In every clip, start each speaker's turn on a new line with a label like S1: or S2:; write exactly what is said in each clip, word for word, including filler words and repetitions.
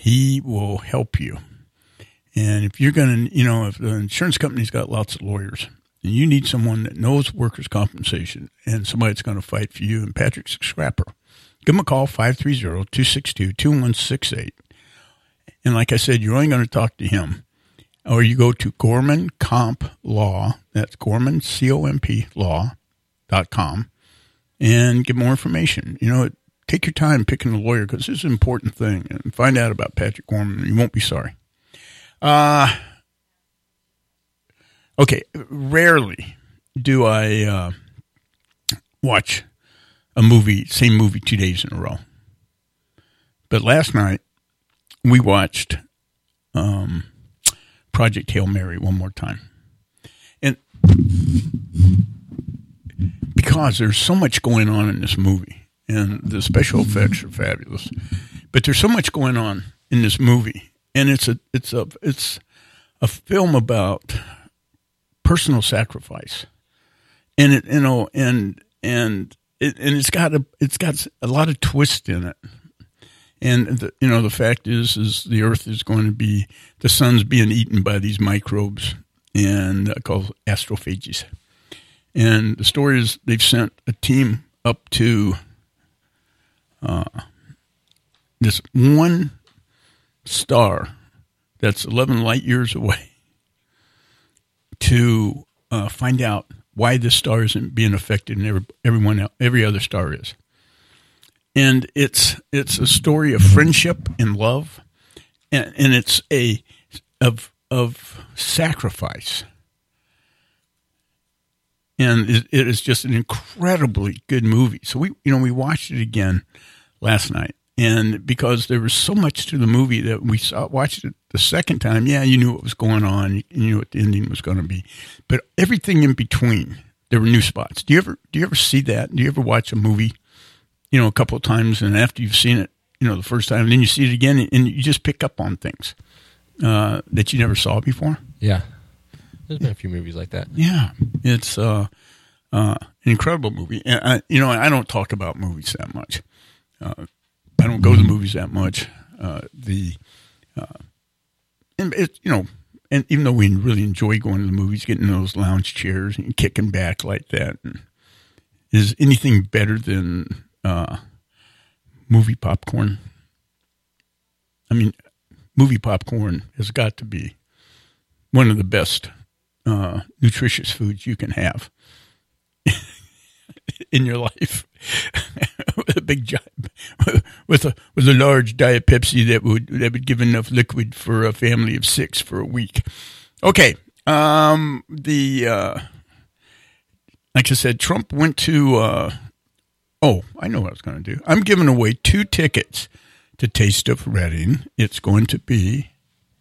S1: he will help you. And if you're going to, you know, if the insurance company's got lots of lawyers and you need someone that knows workers' compensation and somebody that's going to fight for you, and Patrick's a scrapper, give him a call, five three zero, two six two, two one six eight. And like I said, you're only going to talk to him. Or you go to Gorman Comp Law, that's Gorman, C O M P, law dot com, and get more information. You know, take your time picking a lawyer because this is an important thing. And find out about Patrick Gorman. You won't be sorry. Uh, okay, rarely do I uh, watch a movie, same movie two days in a row. But last night, we watched um, Project Hail Mary one more time. And because there's so much going on in this movie, and the special effects are fabulous, but there's so much going on in this movie, and it's a it's a it's a film about personal sacrifice, and it you know and and it, and it's got a it's got a lot of twist in it. And, the, you know, the fact is, is the earth is going to be, the sun's being eaten by these microbes and uh, called astrophages. And the story is they've sent a team up to uh, this one star that's eleven light years away to uh, find out why this star isn't being affected and every, everyone else, every other star is. And it's it's a story of friendship and love, and, and it's a of of sacrifice. And it, it is just an incredibly good movie. So we you know we watched it again last night, and because there was so much to the movie that we saw watched it the second time. Yeah, you knew what was going on, you knew what the ending was going to be, but everything in between, there were new spots. Do you ever do you ever see that? Do you ever watch a movie, you know, a couple of times, and after you've seen it, you know, the first time, and then you see it again, and you just pick up on things uh, that you never saw before?
S2: Yeah. There's been a few movies like that.
S1: Yeah. It's uh, uh, an incredible movie. And I, you know, I don't talk about movies that much. Uh, I don't go to the movies that much. Uh, the uh, and it, you know, and even though we really enjoy going to the movies, getting in those lounge chairs and kicking back like that, and is anything better than Uh, movie popcorn? I mean, movie popcorn has got to be one of the best uh, nutritious foods you can have in your life. With a big giant, with a with a large Diet Pepsi that would that would give enough liquid for a family of six for a week. Okay, um, the uh, like I said, Trump went to. Uh, Oh, I know what I was going to do. I'm giving away two tickets to Taste of Reading. It's going to be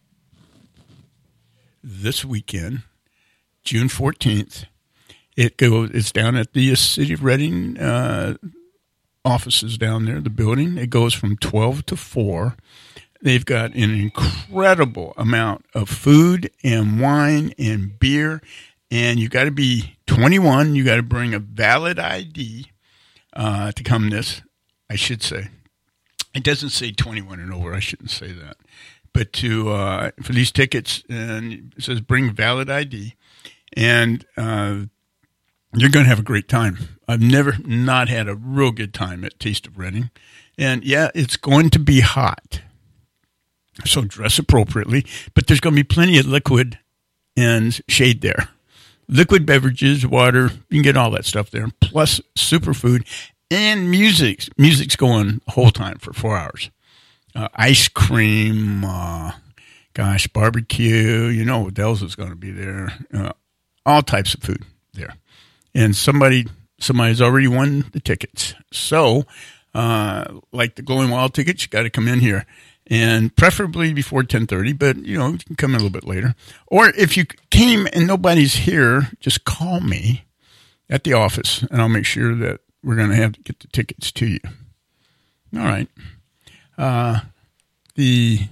S1: this weekend, June fourteenth. It goes. It's down at the City of Reading uh, offices down there, the building. It goes from twelve to four. They've got an incredible amount of food and wine and beer, and you got to be twenty-one. You got to bring a valid I D. Uh, to come this, I should say. It doesn't say twenty-one and over. I shouldn't say that. But to uh, for these tickets, and it says bring valid I D, and uh, you're going to have a great time. I've never not had a real good time at Taste of Reading. And, yeah, it's going to be hot, so dress appropriately. But there's going to be plenty of liquid and shade there. Liquid beverages, water, you can get all that stuff there, plus superfood and music. Music's going the whole time for four hours. Uh, ice cream, uh, gosh, barbecue, you know what else is going to be there. Uh, all types of food there. And somebody, somebody's already won the tickets. So, uh, like the Glowing Wild tickets, you got to come in here. And preferably before ten thirty, but, you know, you can come in a little bit later. Or if you came and nobody's here, just call me at the office, and I'll make sure that we're going to have to get the tickets to you. All right. Uh, the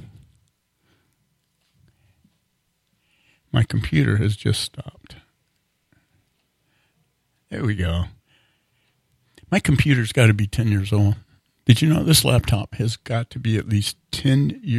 S1: my computer has just stopped. There we go. My computer's got to be ten years old. Did you know this laptop has got to be at least ten years